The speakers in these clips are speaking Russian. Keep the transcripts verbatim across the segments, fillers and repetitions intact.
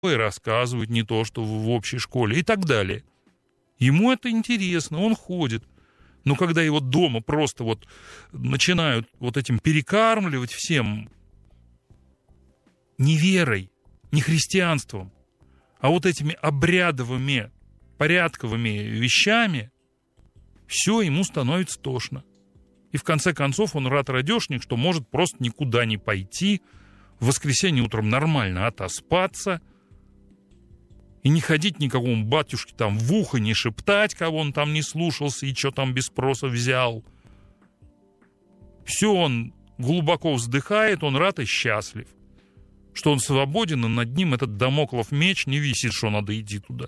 и рассказывают не то, что в общей школе и так далее. Ему это интересно, он ходит. Но когда его дома просто вот начинают вот этим перекармливать всем не верой, не христианством, а вот этими обрядовыми, порядковыми вещами, все, ему становится тошно. И в конце концов он рад-радешник, что может просто никуда не пойти, в воскресенье утром нормально отоспаться и не ходить никакому батюшке там в ухо, не шептать, кого он там не слушался и что там без спроса взял. Все, он глубоко вздыхает, он рад и счастлив, что он свободен, и над ним этот дамоклов меч не висит, что надо идти туда.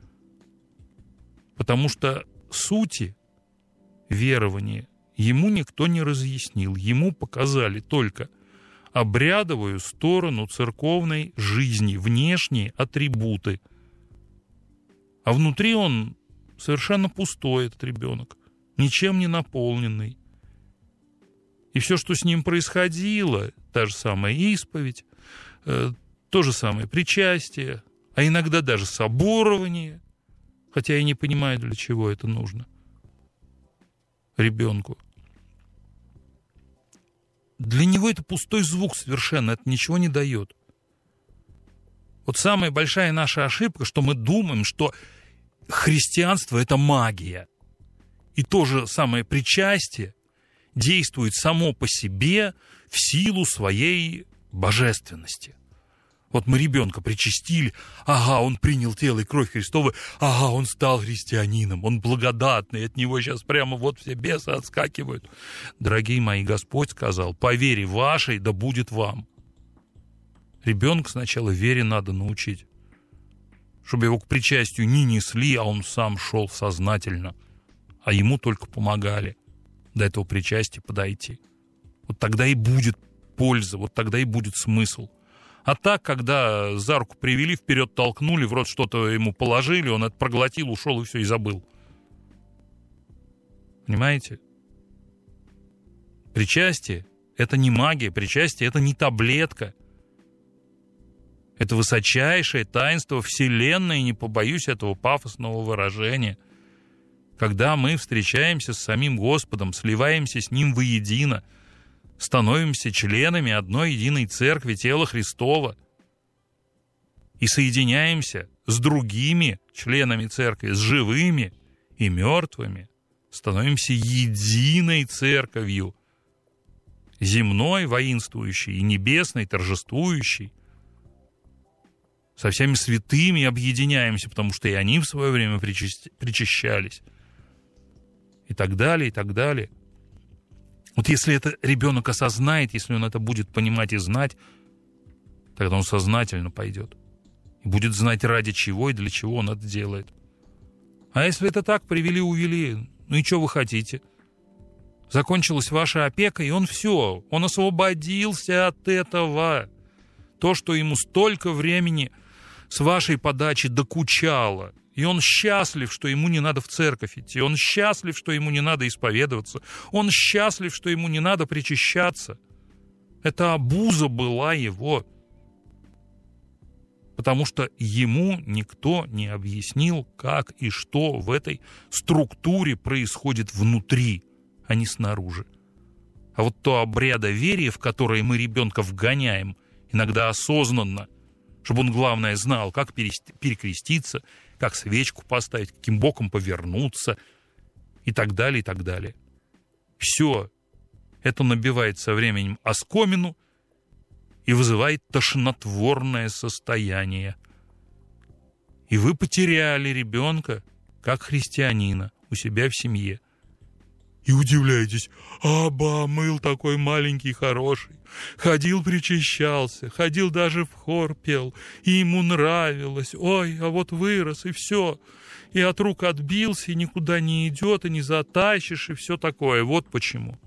Потому что сути верования ему никто не разъяснил. Ему показали только обрядовую сторону церковной жизни, внешние атрибуты. А внутри он совершенно пустой, этот ребенок, ничем не наполненный. И все, что с ним происходило, та же самая исповедь, э, то же самое причастие, а иногда даже соборование, хотя я не понимаю, для чего это нужно ребенку. Для него это пустой звук совершенно, это ничего не дает. Вот самая большая наша ошибка, что мы думаем, что христианство — это магия. И то же самое причастие действует само по себе в силу своей божественности. Вот мы ребенка причастили, ага, он принял тело и кровь Христовы, ага, он стал христианином, он благодатный, от него сейчас прямо вот все бесы отскакивают. Дорогие мои, Господь сказал: по вере вашей да будет вам. Ребенка сначала вере надо научить, чтобы его к причастию не несли, а он сам шел сознательно, а ему только помогали до этого причастия подойти. Вот тогда и будет польза, вот тогда и будет смысл. А так, когда за руку привели, вперед толкнули, в рот что-то ему положили, он это проглотил, ушел и все, и забыл. Понимаете? Причастие — это не магия, причастие — это не таблетка. Это высочайшее таинство Вселенной, не побоюсь этого пафосного выражения. Когда мы встречаемся с самим Господом, сливаемся с Ним воедино, становимся членами одной единой церкви, тела Христова, и соединяемся с другими членами церкви, с живыми и мертвыми, становимся единой церковью, земной воинствующей и небесной торжествующей, со всеми святыми объединяемся, потому что и они в свое время причащались, и так далее, и так далее. Вот если это ребенок осознает, если он это будет понимать и знать, тогда он сознательно пойдет. И будет знать, ради чего и для чего он это делает. А если это так, привели-увели, ну и что вы хотите? Закончилась ваша опека, и он все, он освободился от этого. То, что ему столько времени с вашей подачи докучало. И он счастлив, что ему не надо в церковь идти. Он счастлив, что ему не надо исповедоваться. Он счастлив, что ему не надо причащаться. Это обуза была его. Потому что ему никто не объяснил, как и что в этой структуре происходит внутри, а не снаружи. А вот то обрядоверие, в которое мы ребенка вгоняем, иногда осознанно, чтобы он, главное, знал, как перекреститься, как свечку поставить, каким боком повернуться и так далее, и так далее. Все это набивает со временем оскомину и вызывает тошнотворное состояние. И вы потеряли ребенка как христианина у себя в семье. И удивляетесь: аба, мыл такой маленький, хороший, ходил, причащался, ходил, даже в хор пел, и ему нравилось, ой, а вот вырос, и все, и от рук отбился, и никуда не идет, и не затащишь, и все такое. Вот почему.